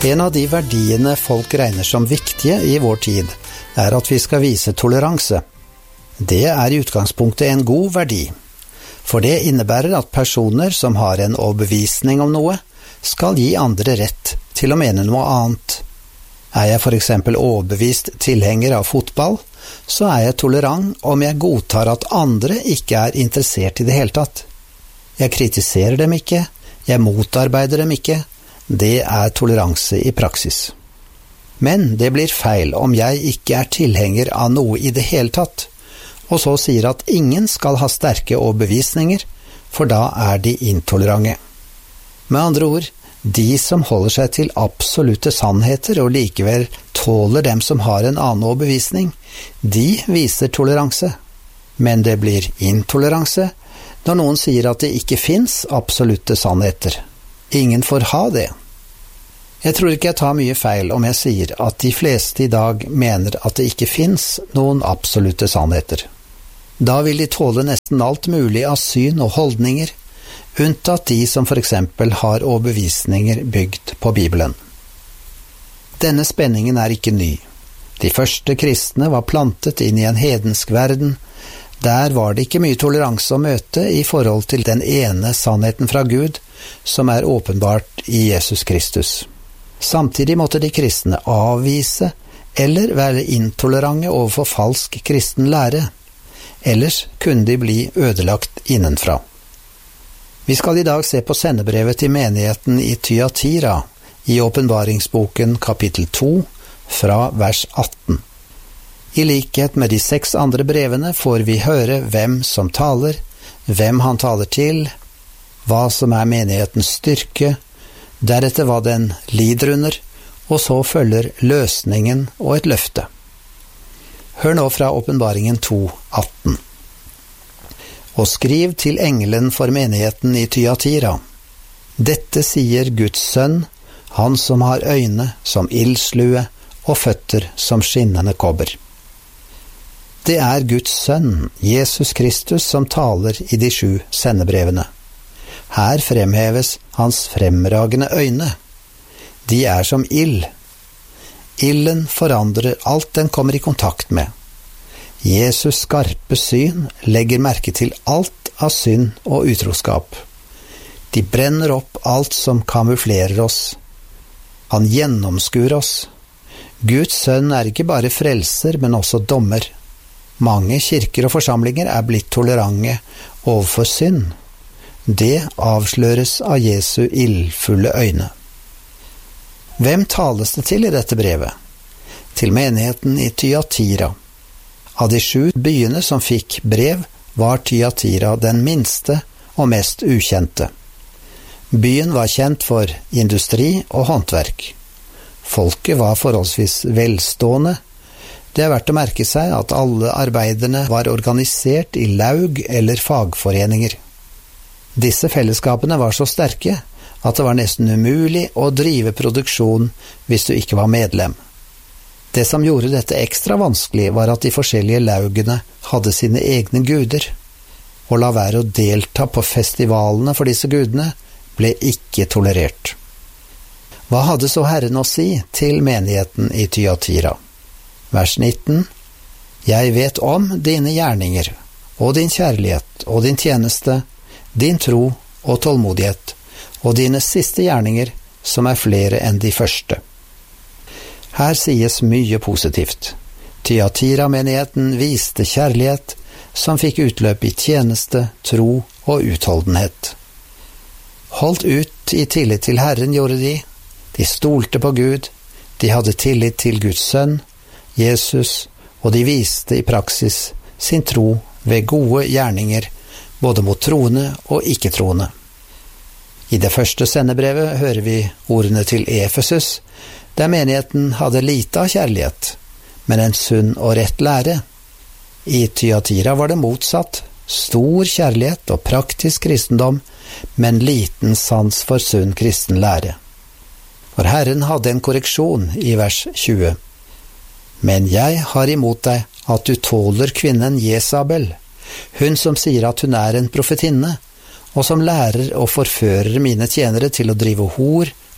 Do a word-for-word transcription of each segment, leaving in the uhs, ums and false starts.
En av de verdiene folk regner som viktige i vår tid, er at vi skal vise toleranse. Det er i utgangspunktet en god verdi, for det innebærer at personer som har en overbevisning om noe, skal gi andre rett til å mene noe annet. Er jeg for eksempel overbevist tilhenger av fotball, så er jeg tolerant om jeg godtar at andre ikke er interessert i det hele tatt. Jeg kritiserer dem ikke, jeg motarbeider dem ikke. Det er toleranse i praksis. Men det blir feil om jeg ikke er tilhenger av noe i det hele tatt, og så sier at ingen skal ha sterke overbevisninger, for da er de intolerante. Med andre ord, de som holder seg til absolutte sannheter og likevel tåler dem som har en annen overbevisning, de viser toleranse. Men det blir intoleranse når noen sier at det ikke finnes absolutte sannheter. Ingen får ha det. Jeg tror ikke jeg tar mye feil om jeg sier at de fleste i dag mener at det ikke finnes noen absolutte sannheter. Da vil de tåle nesten alt mulig av syn og holdninger, unntatt de som for eksempel har overbevisninger bygd på Bibelen. Denne spenningen er ikke ny. De første kristne var plantet inn i en hedensk verden. Der var det ikke mye toleranse å møte i forhold til den ene sannheten fra Gud, som er åpenbart i Jesus Kristus. Samtidig måtte de kristne avvise eller være intolerante overfor falsk kristen lære. Ellers kunne de bli ødelagt innenfra. Vi skal i dag se på sendebrevet til menigheten i Thyatira, i åpenbaringsboken kapittel to, fra vers atten. I likhet med de seks andre brevene får vi høre hvem som taler, hvem han taler til, hva som er menighetens styrke, deretter hva den lider under, og så følger løsningen og et løfte. Hør nå fra åpenbaringen to, atten. Og skriv til engelen for menigheten i Thyatira. Dette sier Guds sønn, han som har øyne som ildslue og føtter som skinnende kobber. Det er Guds sønn, Jesus Kristus, som taler i de sju sendebrevene. Her fremheves hans fremragende øyne. De er som ild. Ilden forandrer alt den kommer i kontakt med. Jesus skarpe syn legger merke til alt av synd og utroskap. De brenner opp alt som kamuflerer oss. Han gjennomskuer oss. Guds sønn er ikke bare frelser, men også dommer. Mange kirker og forsamlinger er blitt tolerante overfor synd. Det avsløres av Jesu ildfulle øyne. Hvem tales det til i dette brevet? Til menigheten i Thyatira. Av de sju byene som fikk brev, var Thyatira den minste og mest ukjente. Byen var kjent for industri og håndverk. Folket var forholdsvis velstående. Det er verdt å merke seg at alle arbeiderne var organisert i laug eller fagforeninger. Disse fellesskapene var så sterke at det var nesten umulig å drive produksjon hvis du ikke var medlem. Det som gjorde dette ekstra vanskelig var at de forskjellige laugene hadde sine egne guder. Å la være å delta på festivalene for disse gudene ble ikke tolerert. Hva hadde så Herren å si til menigheten i Thyatira? Vers nitten. Jeg vet om dine gjerninger, og din kjærlighet, og din tjeneste, din tro og tålmodighet, og dine siste gjerninger, som er flere enn de første. Her sies mye positivt. Thyatira-menigheten viste kjærlighet, som fikk utløp i tjeneste, tro og utholdenhet. Holdt ut i tillit til Herren gjorde de. De stolte på Gud, de hadde tillit til Guds sønn, Jesus, og de viste i praksis sin tro ved gode gjerninger, både mot troende og ikke-troende. I det første sendebrevet hører vi ordene til Efesus, der menigheten hadde lite av kjærlighet, men en sunn og rett lære. I Thyatira var det motsatt, stor kjærlighet og praktisk kristendom, men liten sans for sunn kristen lære. For Herren hadde en korreksjon i vers tjue. Men jeg har imot deg at du tåler kvinnen Jesabel, hun som sier at hun er en profetinne, og som lærer og forfører mine tjenere til å drive hor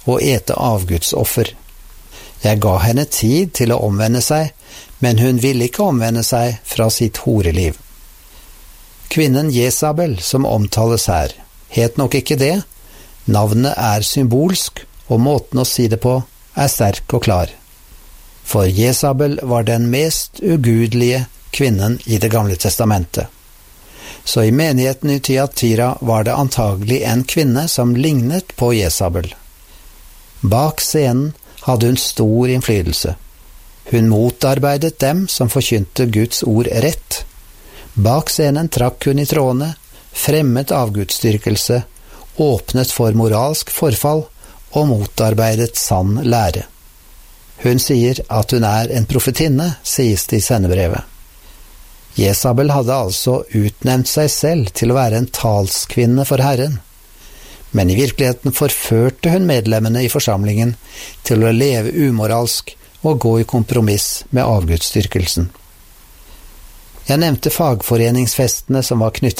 og ete avgudsoffer. Jeg ga henne tid til å omvende seg, men hun ville ikke omvende seg fra sitt horeliv. Kvinnen Jesabel, som omtales her, het nok ikke det. Navnet er symbolsk, og måten å si det på er sterk og klar. For Jesabel var den mest ugudelige kvinnen i Det gamle testamentet. Så i menigheten i Thyatira var det antagelig en kvinne som lignet på Jesabel. Bak scenen hadde hun stor innflytelse. Hun motarbeidet dem som forkynte Guds ord rett. Bak scenen trakk hun i trådene, fremmet avgudsdyrkelse, åpnet for moralsk forfall og motarbeidet sann lære. Hun sier at hun er en profetinne, sies det i sendebrevet. Jesabel hadde altså utnevnt seg selv til å være en talskvinne for Herren, men i virkeligheten forførte hun medlemmene i forsamlingen til å leve umoralsk og gå i kompromiss med avgudsdyrkelsen. Jeg nevnte fagforeningsfestene som var knyttet